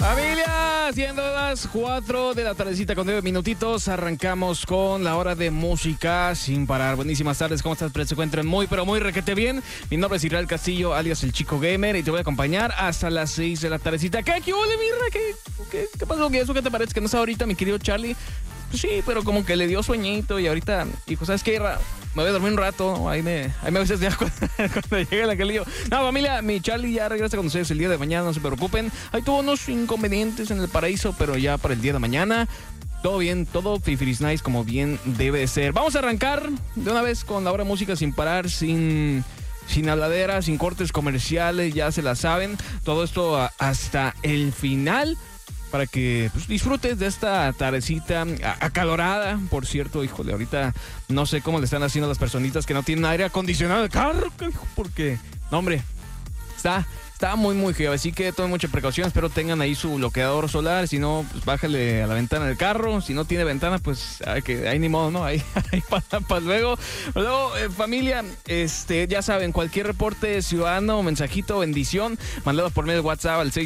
Familia, siendo las 4 de la tardecita con 9 minutitos, arrancamos con la hora de música sin parar. Buenísimas tardes, ¿cómo estás? Espero que se encuentren muy, pero muy requete bien. Mi nombre es Israel Castillo, alias El Chico Gamer, y te voy a acompañar hasta las 6 de la tardecita. ¿Qué hubo, Mirra? ¿Qué pasó? ¿Qué eso qué te parece que no está ahorita, mi querido Charlie? Pues sí, pero como que le dio sueñito y ahorita, hijo, ¿sabes qué? Me voy a dormir un rato, ahí me avisas ya cuando llegue el angelillo. No, familia, mi Charlie ya regresa con ustedes el día de mañana, no se preocupen. Ahí tuvo unos inconvenientes en el paraíso, pero ya para el día de mañana, todo bien, todo fifiris nice como bien debe de ser. Vamos a arrancar de una vez con la hora de música sin parar, sin habladera, sin cortes comerciales, ya se la saben. Todo esto hasta el final, para que pues, disfrutes de esta tardecita acalorada. Por cierto, híjole, ahorita no sé cómo le están haciendo a las personitas que no tienen aire acondicionado de carro, porque, no, hombre, está muy, muy feo. Así que tomen mucha precaución. Espero tengan ahí su bloqueador solar. Si no, pues bájale a la ventana del carro. Si no tiene ventana, pues ahí ni modo, ¿no? Ahí para luego. Luego, familia, ya saben, cualquier reporte ciudadano, mensajito, bendición, mandado por medio de WhatsApp al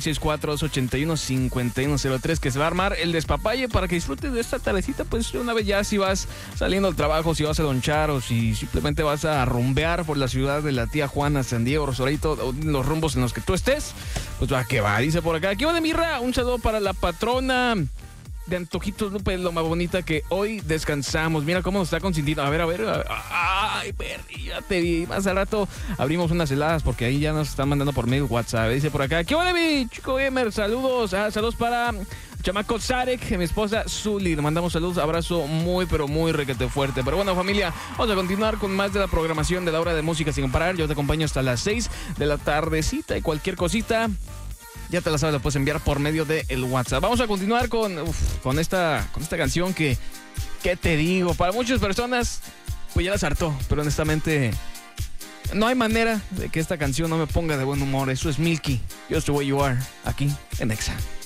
664-281-5103, que se va a armar el despapalle para que disfrutes de esta tardecita. Pues una vez ya, si vas saliendo al trabajo, si vas a lonchar o si simplemente vas a rumbear por la ciudad de la tía Juana, San Diego, Rosarito, los rumbos en los que tú estés, pues va que va, dice por acá. Aquí va de Mirra, un saludo para la patrona de Antojitos Lupe, lo más bonita, que hoy descansamos. Mira cómo nos está consintiendo. A ver. Ay, perri, ya te vi. Más al rato abrimos unas heladas porque ahí ya nos están mandando por medio WhatsApp. Dice por acá. ¿Qué va de mi Chico Gamer? Saludos. Saludos para chamaco Zarek, mi esposa Zuli. Le mandamos saludos, abrazo muy, pero muy requete fuerte. Pero bueno, familia, vamos a continuar con más de la programación de la hora de música sin parar. Yo te acompaño hasta las 6 de la tardecita y cualquier cosita, ya te la sabes, la puedes enviar por medio del WhatsApp. Vamos a continuar con esta canción que, ¿qué te digo? Para muchas personas, pues ya las hartó, pero honestamente no hay manera de que esta canción no me ponga de buen humor. Eso es Milky, Just the Way You Are, aquí en Exa.